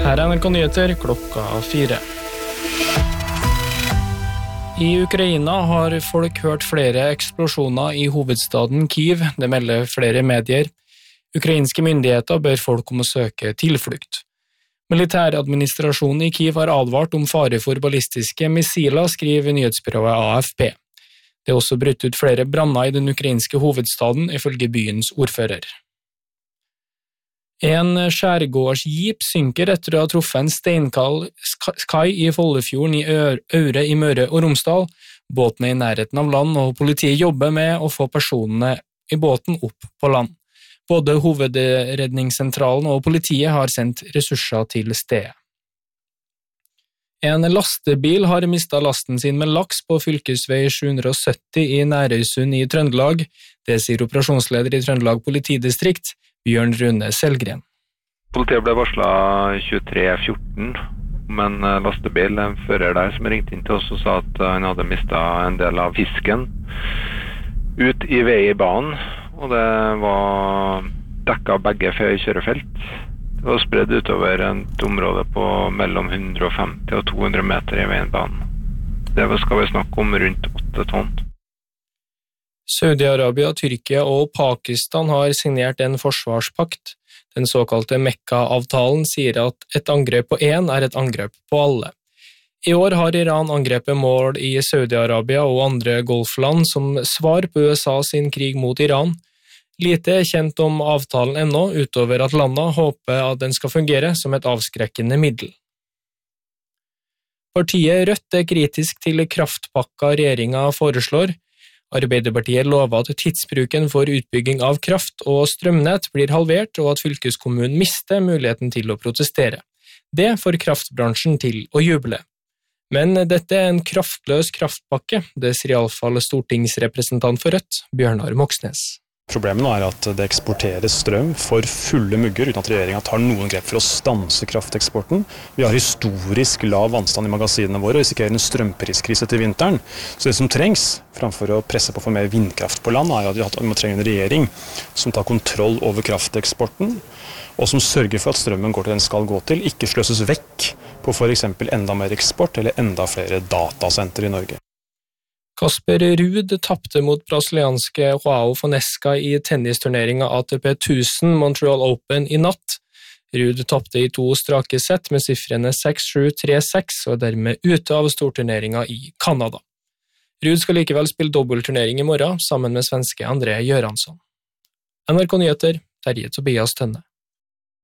Her NRK Nyheter klokka 4. I Ukraina har folk hørt flere eksplosjoner i hovedstaden Kyiv, det melder flere medier. Ukrainske myndigheter ber folk om å søke tilflukt. Militæradministrasjonen i Kyiv har advart om fare for ballistiske missiler, skriver nyhetsbyrået AFP. Det er også brutt ut flere branner i den ukrainske hovedstaden, ifølge byens ordfører. En skjærgårdsjeep synker etter å ha truffet en steinkald kai i Follefjorden i Aure i Møre og Romsdal. Båten er i nærheten av land, og politiet jobber med å få personene i båten opp på land. Både hovedredningssentralen og politiet har sendt ressurser til stedet. En lastebil har mistet lasten sin med laks på fylkesvei 770 i Nærøysund i Trøndelag. Det sier operasjonsleder i Trøndelag politidistrikt, Bjørn Rune Selgren. Politiet ble varslet 23.14 om en lastebil, en fører der som ringte inn til oss og sa at han hadde mistet en del av fisken ut i vei i banen, og det var dekket av begge kjørefelt. Det var spredd utover et område på mellom 150 og 200 meter i veibanen. Det skal vi snakke om rundt 8 tonn. Saudi-Arabia, Tyrkia og Pakistan har signert en forsvarspakt. Den såkalte Mekka-avtalen sier at et angrep på en er et angrep på alle. I år har Iran angrepet mål i Saudi-Arabia og andre golfland som svar på USA sin krig mot Iran. Lite er kjent om avtalen ennå, utover at landene håper at den skal fungere som et avskrekkende middel. Partiet Rødt er kritisk til kraftpakka regjeringen foreslår. Arbeiderpartiet lover at tidsbruken for utbygging av kraft og strømnett blir halvert, og at fylkeskommunen mister muligheten til å protestere. Det får kraftbransjen til å juble. Men dette er en kraftløs kraftpakke, det sier i alle fall stortingsrepresentant for Rødt, Bjørnar Moxnes. Problemet er at det eksporteres strøm for fulle mugger uten at regjeringen tar noen grep for å stanse krafteksporten. Vi har historisk lav vannstand i magasinene våre og risikerer en strømpriskrise til vinteren. Så det som trengs, framfor å presse på for mer vindkraft på land, er at vi må trenge en regjering som tar kontroll over krafteksporten, og som sørger for at strømmen går til den skal gå til, ikke sløses vekk på for eksempel enda mer eksport eller enda flere datasenter i Norge. Casper Ruud tappte mot brasilianske Joao Fonseca i tennisturneringen ATP 1000 Montreal Open i natt. Ruud tappte i 2 strake sett med siffrene 6-7, 3-6 og er dermed ute av storturneringen i Kanada. Ruud skal likevel spille dobbeltturnering i morgen sammen med svenske André Göransson. NRK Nyheter, Terje Tobias Tønne.